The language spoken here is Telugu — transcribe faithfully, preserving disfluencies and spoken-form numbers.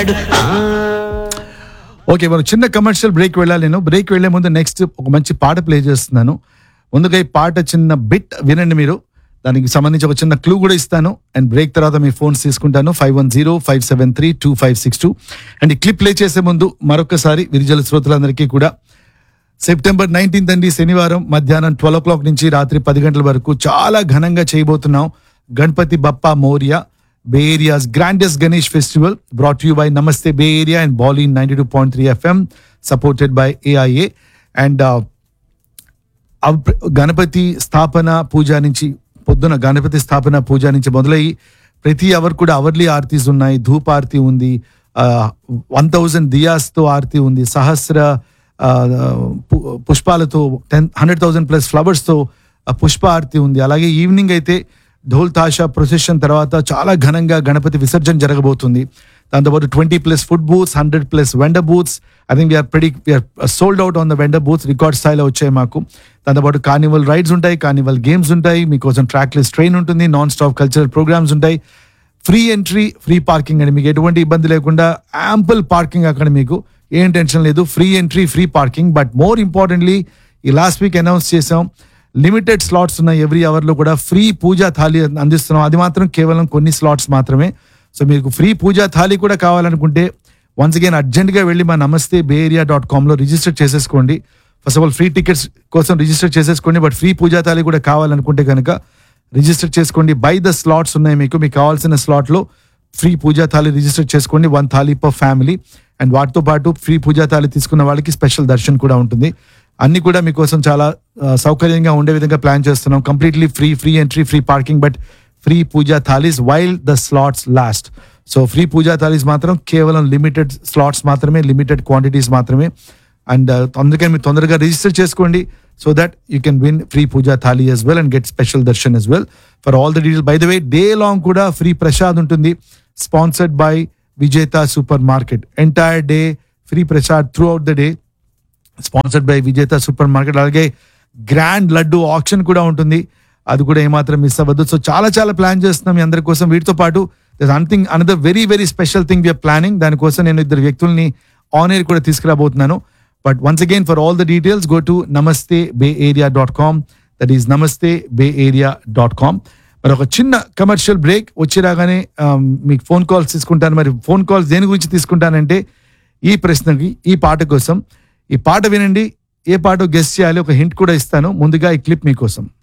ఓకే, మనం చిన్న కమర్షియల్ బ్రేక్ వెళ్ళాలి. నేను బ్రేక్ వెళ్లే ముందు నెక్స్ట్ ఒక మంచి పాట ప్లే చేస్తున్నాను. ముందుగా ఈ పాట చిన్న బిట్ వినండి మీరు. దానికి సంబంధించి ఒక చిన్న క్లూ కూడా ఇస్తాను. అండ్ బ్రేక్ తర్వాత మీ ఫోన్స్ తీసుకుంటాను. Five one zero five seven three two five six two. And ఈ క్లిప్ ప్లే చేసే ముందు మరొకసారి విరిజల శ్రోతలందరికీ కూడా సెప్టెంబర్ నైన్టీన్త్ అండి, శనివారం మధ్యాహ్నం ట్వెల్వ్ ఓ క్లాక్ నుంచి రాత్రి పది గంటల వరకు చాలా ఘనంగా చేయబోతున్నాం Ganapati Bappa Morya Bay Area's grandest Ganesh festival, brought to you by Namaste Bay Area and Bolin ninety-two point three F M, supported by A I A. And uh, Ganapati స్థాపన పూజ నుంచి పొద్దున గణపతి స్థాపన పూజ నుంచి మొదలై ప్రతి అవర్ కూడా అవర్లీ ఆర్తీస్ ఉన్నాయి. ధూప్ ఆర్తి ఉంది, వన్ థౌజండ్ దియాస్తో ఆర్తి ఉంది, సహస్ర పుష్పాలతో ten hundred thousand plus ఫ్లవర్స్తో Pushpa Aarti ఉంది. అలాగే ఈవినింగ్ అయితే ఢోల్ తాషా ప్రొసెషన్ తర్వాత చాలా ఘనంగా గణపతి విసర్జన జరగబోతుంది. దాంతోపాటు twenty plus food booths, hundred plus vendor booths. I think we are ప్రెడి we are sold out on the vendor booths, record స్థాయిలో వచ్చాయి మాకు. దాంతోపాటు కార్నివల్ రైడ్స్ ఉంటాయి, కార్నివల్ గేమ్స్ ఉంటాయి, మీకోసం ట్రాక్ లెస్ ట్రైన్ ఉంటుంది, నాన్ స్టాప్ కల్చరల్ ప్రోగ్రామ్స్ ఉంటాయి, ఫ్రీ ఎంట్రీ, ఫ్రీ పార్కింగ్ అని మీకు ఎటువంటి ఇబ్బంది లేకుండా యాంపుల్ పార్కింగ్ అక్కడ మీకు ఏం టెన్షన్ లేదు. Free entry, free parking. But more importantly ఈ లాస్ట్ వీక్ అనౌన్స్ చేసాం, లిమిటెడ్ స్లాట్స్ ఉన్నాయి. ఎవ్రీ అవర్లో కూడా ఫ్రీ పూజా థాలి అందిస్తున్నాం. అది మాత్రం కేవలం కొన్ని స్లాట్స్ మాత్రమే. సో మీకు ఫ్రీ పూజా థాలి కూడా కావాలనుకుంటే వన్స్ అగైన్ అర్జెంట్గా వెళ్ళి మా నమస్తే బే ఏరియా డాట్ కామ్లో రిజిస్టర్ చేసేసుకోండి. First of all free tickets కోసం రిజిస్టర్ చేసేసుకోండి. బట్ ఫ్రీ పూజా థాలి కూడా కావాలనుకుంటే కనుక రిజిస్టర్ చేసుకోండి. బై ద స్లాట్స్ ఉన్నాయి మీకు మీకు కావాల్సిన స్లాట్లో ఫ్రీ పూజా థాలి రిజిస్టర్ చేసుకోండి. One thali per family. And వాటితో పాటు ఫ్రీ పూజా థాలి తీసుకున్న వాళ్ళకి స్పెషల్ దర్శన్ కూడా ఉంటుంది. అన్ని కూడా మీకోసం చాలా సౌకర్యంగా ఉండే విధంగా ప్లాన్ చేస్తున్నాం. Completely free, free entry, free parking, but free Pooja thalis while the slots last. So free పూజా థాలీస్ మాత్రం కేవలం లిమిటెడ్ స్లాట్స్ మాత్రమే, లిమిటెడ్ క్వాంటిటీస్ మాత్రమే. అండ్ అందుకని మీరు తొందరగా రిజిస్టర్ చేసుకోండి so that you can win free Pooja thali as well and get special darshan as well. For all the details, by the way, day long కూడా ఫ్రీ ప్రసాద్ ఉంటుంది, స్పాన్సర్డ్ బై విజేత super market. Entire day free Prasad through out the day, sponsored by విజేత సూపర్ మార్కెట్. అలాగే గ్రాండ్ లడ్డు ఆప్షన్ కూడా ఉంటుంది, అది కూడా ఏమాత్రం మిస్ అవ్వద్దు. సో చాలా చాలా ప్లాన్ చేస్తున్నాం మీ అందరి కోసం. వీటితో పాటు something another very very special thing we are planning. దానికోసం నేను ఇద్దరు వ్యక్తుల్ని ఆన్ ఎయిర్ కూడా తీసుకురాబోతున్నాను. But once again for all the details go to నమస్తే బే area dot com. That is నమస్తే బే ఏరియా డాట్ కామ్. మరి ఒక చిన్న కమర్షియల్ బ్రేక్ వచ్చి రాగానే మీకు ఫోన్ కాల్స్ తీసుకుంటాను. మరి ఫోన్ కాల్స్ దేని గురించి తీసుకుంటానంటే ఈ ప్రశ్నకి, ఈ పాట కోసం. ఈ పాట వినండి, ఏ పాటో గెస్ట్ చేయాలి, ఒక హింట్ కూడా ఇస్తాను. ముందుగా ఈ క్లిప్ మీకోసం.